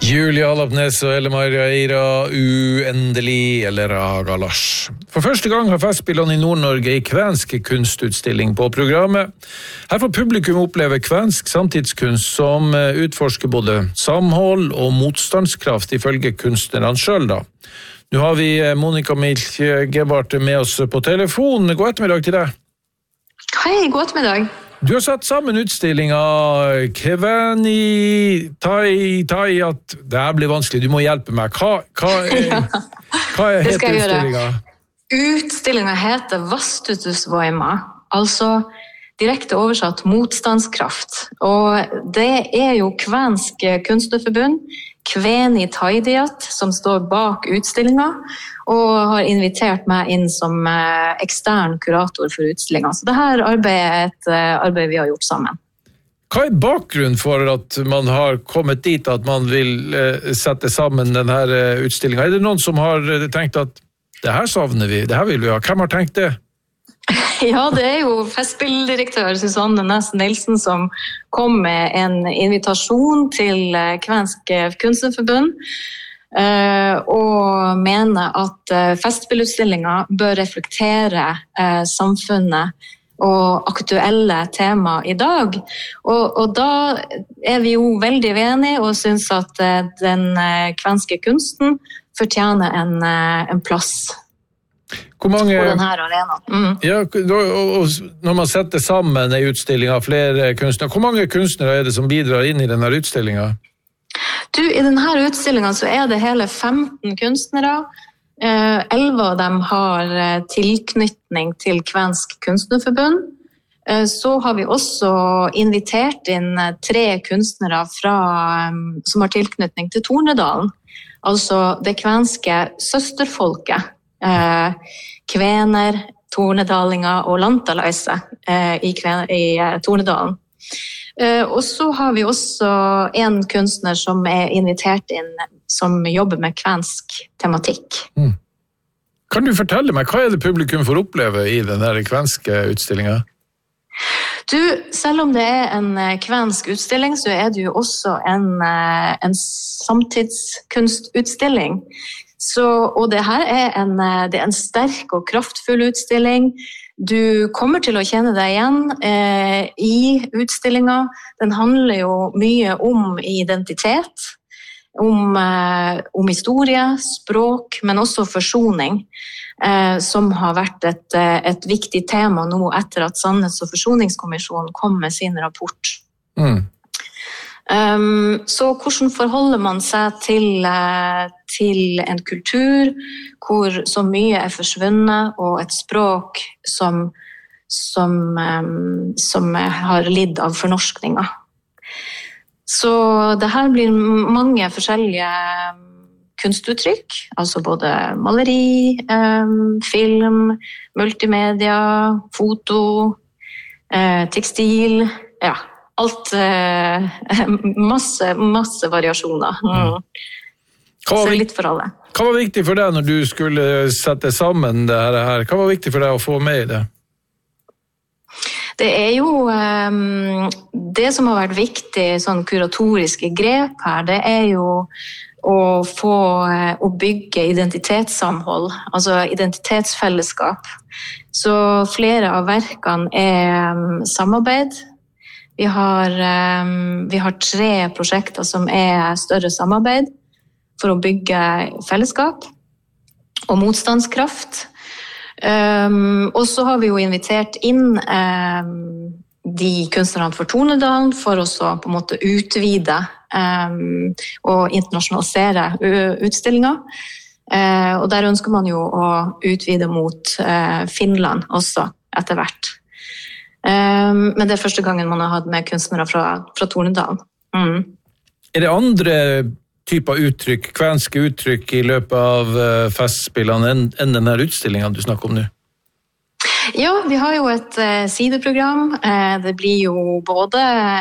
Julia Alapnes og Elle-Maria Eira, uendelig eller Raga-Lars. For første gang har Festspillene i Nord-Norge en kvensk kunstutstilling på programmet. Her får publikum oppleve kvensk samtidskunst som utforsker både samhold og motstandskraft ifølge kunstnerne selv da. Nå har vi Monica Milch-Gebhardt med oss på telefon. God ettermiddag til deg. Hei, god ettermiddag. Du har satt sammen utstillinga Kvæni Tai at det her blir vanskelig, du må hjelpe meg. Hva heter utstillinga? Utstillinga heter Vastutusvoima, altså direkte oversatt motstandskraft. Og det jo Kvensk kunstnerforbund, Kvæni Taidiat, som står bak utstillinga, og har invitert meg inn som ekstern kurator for utstillinga. Så dette arbeidet et arbeid vi har gjort sammen. Hva bakgrunnen for at man har kommet dit at man vil sette sammen denne utstillinga? Det noen som har tenkt at det her savner vi, det her vil vi ha? Hvem har tenkt det? Ja, det jo festspilldirektør Susanne Næss-Nilsen som kom med en invitasjon til Kvensk kunstnerforbund og mener at festspillutstillinga bør reflektere samfunnet og aktuelle tema i dag. Og da vi jo veldig enige og synes at den kvenske kunsten fortjener en plass. Hvor mange, på denne arenaen. Ja, og når man setter sammen en utstilling av flere kunstnere, hvor mange kunstnere det som bidrar inn i denne utstillinga? I denne utstillinga så det hele 15 kunstnere. 11 av dem har tilknytning til Kvensk kunstnerforbund. Så har vi også invitert inn 3 kunstnere som har tilknytning til Tornedalen. Altså det kvenske søsterfolket. Kvener, tornedalinger og lantaløse i Tornedalen. Og så har vi også en kunstner som invitert inn som jobber med kvensk tematikk. Kan du fortelle meg, hva det publikum får oppleve i denne kvenske utstillinga? Selv om det en kvensk utstilling, så det jo også en samtidskunstutstilling. Og det her det en sterk og kraftfull utstilling. Du kommer til å kjenne deg igjen i utstillinga. Den handler jo mye om identitet, om historie, språk, men også forsoning, som har vært et viktig tema nå etter at Sannhets- og forsoningskommisjonen kom med sin rapport. Så hvordan forholder man seg til en kultur hvor så mye forsvunnet og et språk som har lidd av fornorskninger. Så det her blir mange forskjellige kunstuttrykk, altså både maleri, film, multimedia, foto, tekstil, ja. Alt, masse variasjoner. Så litt for alle. Hva var viktig for deg når du skulle sette sammen det her? Hva var viktig for deg å få med i det? Det jo det som har vært viktig, sånn kuratoriske grep her, det jo å bygge identitetssamhold, altså identitetsfellesskap. Så flere av verkene samarbeid. Vi har 3 prosjekter som større samarbeid for å bygge fellesskap og motstandskraft. Og så har vi jo invitert inn de kunstnerne for Tornedalen for å så på en måte utvide og internasjonalisere utstillinger. Og der ønsker man jo å utvide mot Finland også etter hvert. Men det første gangen man har hatt med kunstnere fra Tornedalen. Det andre typer uttrykk, kvenske uttrykk i løpet av festspillene enn denne utstillingen du snakker om nå? Ja, vi har jo et sideprogram. Det blir jo både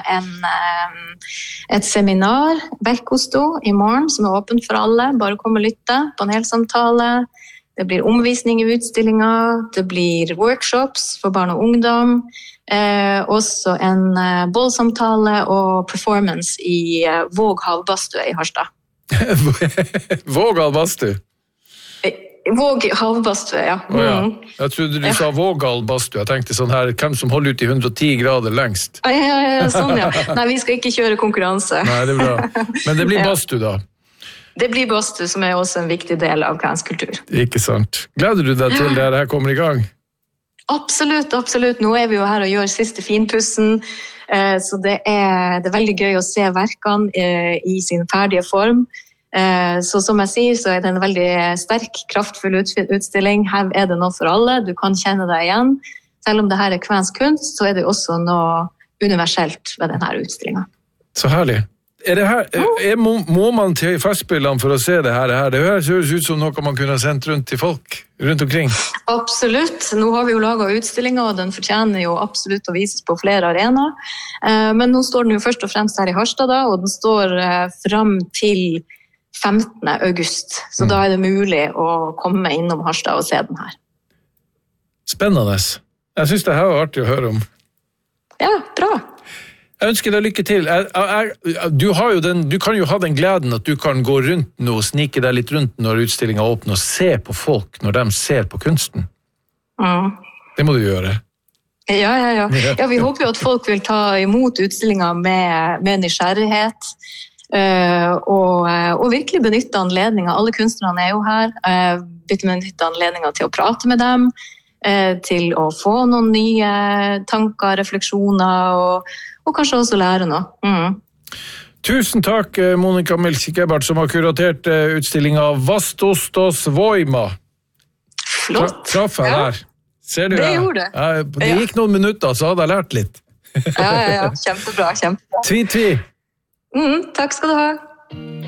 et seminar, Verkosto, i morgen, som åpent for alle. Bare kom og lytte, panelsamtale. Det blir omvisning i utstillinger. Det blir workshops for barn og ungdom. Også en bollsamtale og performance i Våg havbadstue i Harstad. Vågal badstue? Våg havbadstue, ja. Ja. Jeg trodde du sa Vågal badstue. Jeg tenkte sånn her, hvem som holder ut i 110 grader lengst. Ja, sånn ja. Nei, vi skal ikke kjøre konkurranse. Nei, det bra. Men det blir badstue da? Det blir badstue, som også en viktig del av kvensk kultur. Ikke sant. Gleder du deg til det her kommer i gang? Absolutt. Nå vi jo her og gjør siste finpussen, så det veldig gøy å se verkene i sin ferdige form. Så som jeg sier, så det en veldig sterk, kraftfull utstilling. Her det noe for alle, du kan kjenne deg igjen. Selv om det her kvensk kunst, så det også noe universelt ved denne utstillingen. Så herlig. Må man til festspillene for å se det her? Det høres ut som noe man kunne ha sendt rundt til folk rundt omkring. Absolutt. Nå har vi jo laget utstillinger, og den fortjener jo absolutt å vises på flere arenaer. Men nå står den jo først og fremst her i Harstad, da, og den står frem til 15. august. Så da det mulig å komme innom Harstad og se den her. Spennende. Jeg synes det her var artig å høre om. Ja, bra. Jeg ønsker deg lykke til. Du kan jo ha den gleden at du kan gå rundt nå og snike deg litt rundt når utstillingen åpner og se på folk når de ser på kunsten. Det må du gjøre. Ja, vi håper jo at folk vil ta imot utstillingen med nysgjerrighet og virkelig benytte anledningen. Alle kunstnerne jo her. Benytte anledningen til å prate med dem, til å få noen nye tanker, refleksjoner og kanskje også lære noe. Tusen takk, Monika Melchik-Ebert, som har kuratert utstillingen Vastostos Voima. Flott. Traff jeg der. Ser du det gjorde det. Det gikk noen minutter, så hadde jeg lært litt. Ja. Kjempebra. Tvi. Takk skal du ha.